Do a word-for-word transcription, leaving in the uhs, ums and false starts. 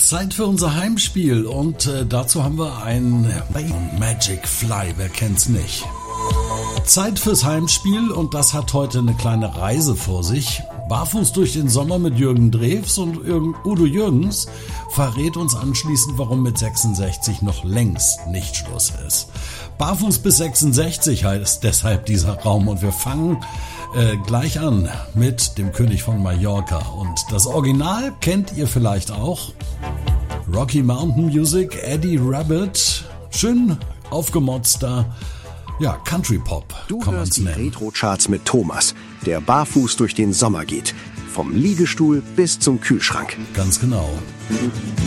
Zeit für unser Heimspiel und äh, dazu haben wir ein Magic Fly, wer kennt's nicht? Zeit fürs Heimspiel und das hat heute eine kleine Reise vor sich. Barfuß durch den Sommer mit Jürgen Drews und Udo Jürgens verrät uns anschließend, warum mit sechsundsechzig noch längst nicht Schluss ist. Barfuß bis sechsundsechzig heißt deshalb dieser Raum und wir fangen äh, gleich an mit dem König von Mallorca. Und das Original kennt ihr vielleicht auch. Rocky Mountain Music, Eddie Rabbitt, schön aufgemotzter, ja, Country Pop Du kann man's hörst die nennen. Retro-Charts mit Thomas, der barfuß durch den Sommer geht. Vom Liegestuhl bis zum Kühlschrank. Ganz genau.